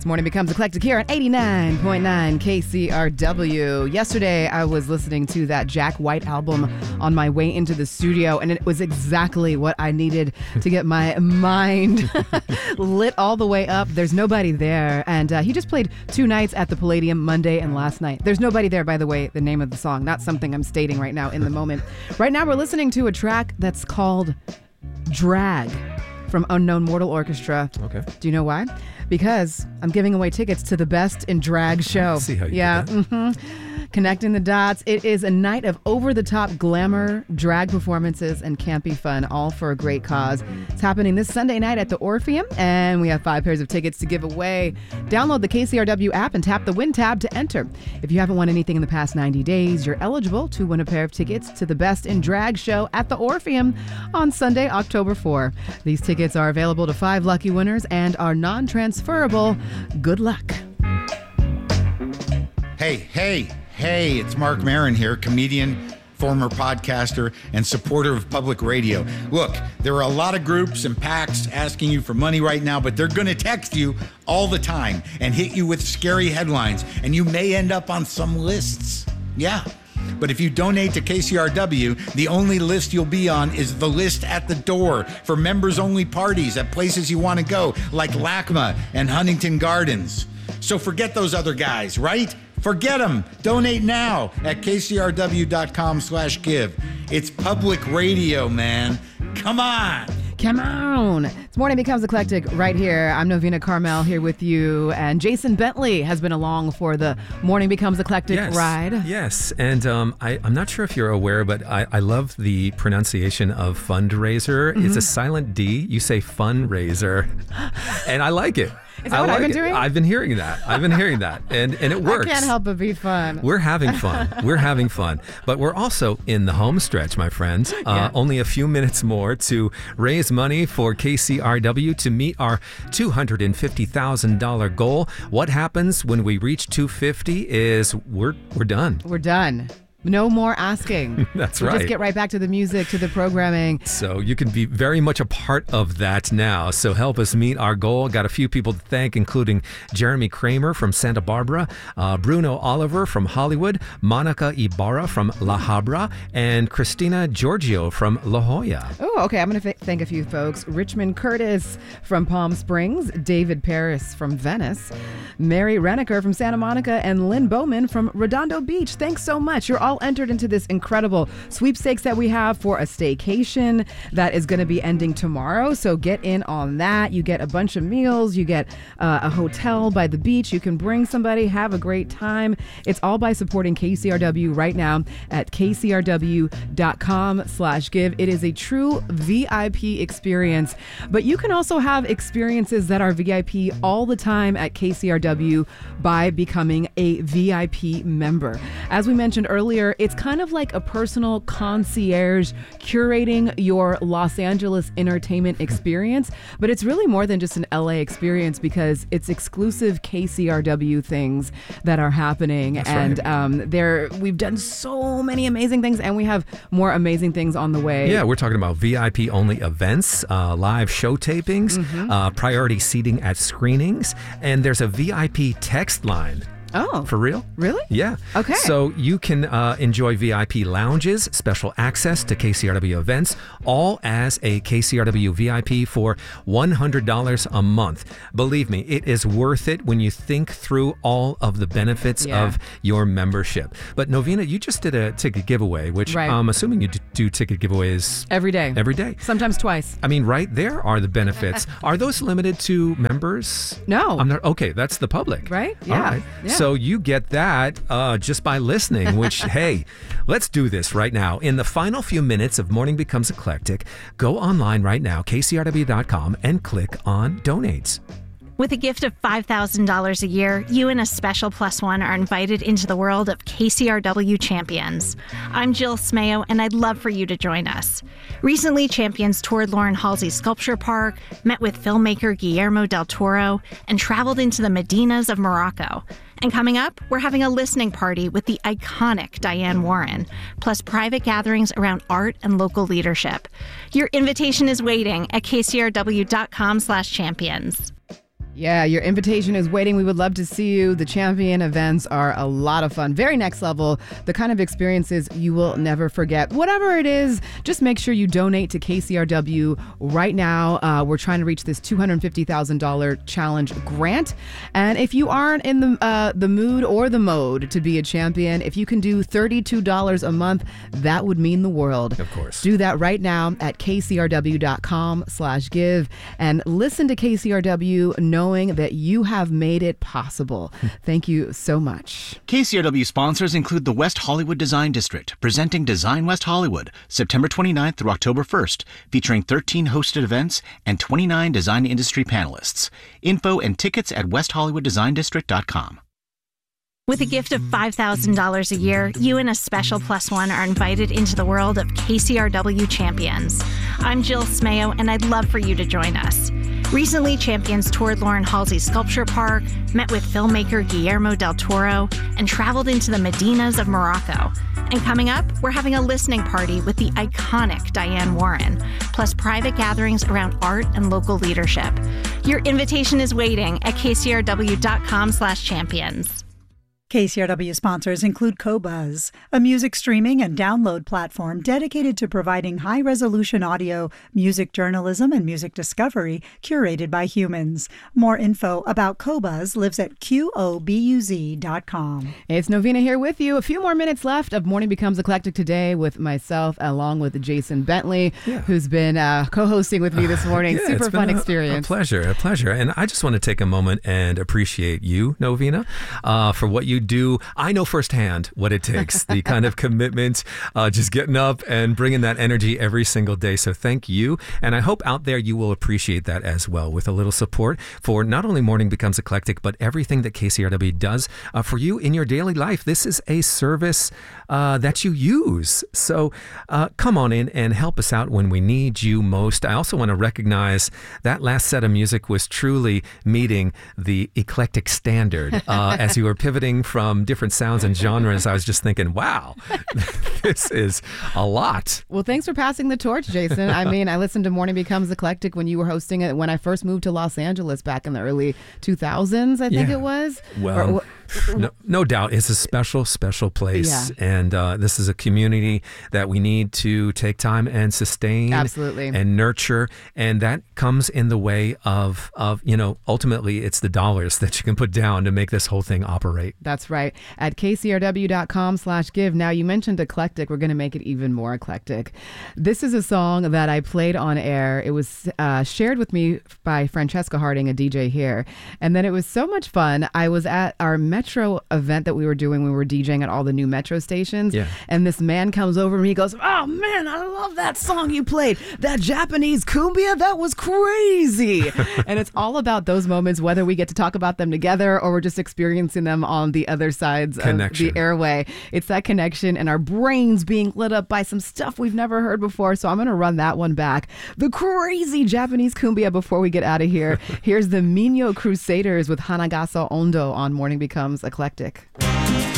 Morning Becomes Eclectic here on 89.9 KCRW. Yesterday, I was listening to that Jack White album on my way into the studio, and it was exactly what I needed to get my mind lit all the way up. There's nobody there, and he just played 2 nights at the Palladium, Monday and last night. There's nobody there, by the way, the name of the song, not something I'm stating right now in the moment. Right now, we're listening to a track that's called Drag from Unknown Mortal Orchestra. Okay. Do you know why? Because I'm giving away tickets to the Best in Drag show. See how you yeah. did that. Connecting the dots. It is a night of over-the-top glamour, drag performances, and campy fun, all for a great cause. It's happening this Sunday night at the Orpheum, and we have 5 pairs of tickets to give away. Download the KCRW app and tap the Win tab to enter. If you haven't won anything in the past 90 days, you're eligible to win a pair of tickets to the Best in Drag show at the Orpheum on Sunday, October 4. These tickets are available to 5 lucky winners and are non-transferable. Good luck. Hey, it's Mark Maron here, comedian, former podcaster, and supporter of public radio. Look, there are a lot of groups and PACs asking you for money right now, but they're going to text you all the time and hit you with scary headlines, and you may end up on some lists. Yeah. But if you donate to KCRW, the only list you'll be on is the list at the door for members-only parties at places you want to go, like LACMA and Huntington Gardens. So forget those other guys, right? Forget them. Donate now at kcrw.com/give. It's public radio, man. Come on. Come on. It's Morning Becomes Eclectic right here. I'm Novena Carmel here with you, and Jason Bentley has been along for the Morning Becomes Eclectic ride. Yes, and I'm not sure if you're aware, but I love the pronunciation of fundraiser. It's a silent D. You say fundraiser, and I like it. Is that what I've been doing? I've been hearing that. And it works. I can't help but be fun. We're having fun. But we're also in the home stretch, my friends. Only a few minutes more to raise money for KCRW to meet our $250,000 goal. What happens when we reach 250 is we're done. We're done. No more asking. That's we'll right. Just get right back to the music, to the programming. So you can be very much a part of that now. So help us meet our goal. Got a few people to thank, including Jeremy Kramer from Santa Barbara, Bruno Oliver from Hollywood, Monica Ibarra from La Habra, and Christina Giorgio from La Jolla. Oh, okay. I'm going to thank a few folks. Richmond Curtis from Palm Springs, David Paris from Venice, Mary Reneker from Santa Monica, and Lynn Bowman from Redondo Beach. Thanks so much. You're all entered into this incredible sweepstakes that we have for a staycation that is going to be ending tomorrow. So get in on that. You get a bunch of meals. You get a hotel by the beach. You can bring somebody, have a great time. It's all by supporting KCRW right now at kcrw.com/give. It is a true VIP experience, but you can also have experiences that are VIP all the time at KCRW by becoming a VIP member. As we mentioned earlier, it's kind of like a personal concierge curating your Los Angeles entertainment experience, but it's really more than just an LA experience because it's exclusive KCRW things that are happening. That's and right. We've done so many amazing things, and we have more amazing things on the way. Yeah, we're talking about VIP only events, live show tapings, priority seating at screenings, and there's a VIP text line. Oh. For real? Really? Yeah. Okay. So you can enjoy VIP lounges, special access to KCRW events, all as a KCRW VIP for $100 a month. Believe me, it is worth it when you think through all of the benefits of your membership. But Novena, you just did a ticket giveaway, which I'm assuming you do ticket giveaways every day. Every day. Sometimes twice. I mean, right there are the benefits. Are those limited to members? No. Okay, that's the public. Right? Yeah. All right. Yeah. So you get that just by listening, which, hey, let's do this right now. In the final few minutes of Morning Becomes Eclectic, go online right now, kcrw.com, and click on Donates. With a gift of $5,000 a year, you and a special plus one are invited into the world of KCRW Champions. I'm Jill Smayo, and I'd love for you to join us. Recently, Champions toured Lauren Halsey Sculpture Park, met with filmmaker Guillermo del Toro, and traveled into the Medinas of Morocco. And coming up, we're having a listening party with the iconic Diane Warren, plus private gatherings around art and local leadership. Your invitation is waiting at kcrw.com/champions. Yeah, your invitation is waiting. We would love to see you. The champion events are a lot of fun. Very next level. The kind of experiences you will never forget. Whatever it is, just make sure you donate to KCRW right now. We're trying to reach this $250,000 challenge grant. And if you aren't in the mood or the mode to be a champion, if you can do $32 a month, that would mean the world. Of course. Do that right now at kcrw.com/give and listen to KCRW knowing that you have made it possible. Thank you so much. KCRW sponsors include the West Hollywood Design District, presenting Design West Hollywood, September 29th through October 1st, featuring 13 hosted events and 29 design industry panelists. Info and tickets at westhollywooddesigndistrict.com. With a gift of $5,000 a year, you and a special plus one are invited into the world of KCRW Champions. I'm Jill Smayo, and I'd love for you to join us. Recently, Champions toured Lauren Halsey Sculpture Park, met with filmmaker Guillermo del Toro, and traveled into the Medinas of Morocco. And coming up, we're having a listening party with the iconic Diane Warren, plus private gatherings around art and local leadership. Your invitation is waiting at kcrw.com/champions. KCRW sponsors include Qobuz, a music streaming and download platform dedicated to providing high-resolution audio, music journalism, and music discovery curated by humans. More info about Qobuz lives at qobuz.com. It's Novena here with you. A few more minutes left of Morning Becomes Eclectic today with myself, along with Jason Bentley, who's been co-hosting with me this morning. Super fun experience. A pleasure. And I just want to take a moment and appreciate you, Novena, for what you do. I know firsthand what it takes, the kind of commitment, just getting up and bringing that energy every single day. So thank you. And I hope out there you will appreciate that as well, with a little support for not only Morning Becomes Eclectic, but everything that KCRW does for you in your daily life. This is a service that you use. So come on in and help us out when we need you most. I also want to recognize that last set of music was truly meeting the eclectic standard. As you were pivoting from different sounds and genres, I was just thinking, wow, this is a lot. Well, thanks for passing the torch, Jason. I mean, I listened to Morning Becomes Eclectic when you were hosting it when I first moved to Los Angeles back in the early 2000s, I think it was. Well, no doubt. It's a special place. And this is a community that we need to take time and sustain. Absolutely. And nurture. And that comes in the way of ultimately it's the dollars that you can put down to make this whole thing operate. That's right. At kcrw.com/give. Now, you mentioned eclectic. We're going to make it even more eclectic. This is a song that I played on air. It was shared with me by Francesca Harding, a DJ here. And then it was so much fun. I was at our Metro event that we were doing. We were DJing at all the new Metro stations. Yeah. And this man comes over and he goes, "Oh, man, I love that song you played. That Japanese cumbia, that was crazy." And it's all about those moments, whether we get to talk about them together or we're just experiencing them on the other sides of the airway. It's that connection and our brains being lit up by some stuff we've never heard before. So I'm going to run that one back. The crazy Japanese cumbia before we get out of here. Here's the Minyo Crusaders with Hanagasa Ondo on Morning Becomes Eclectic.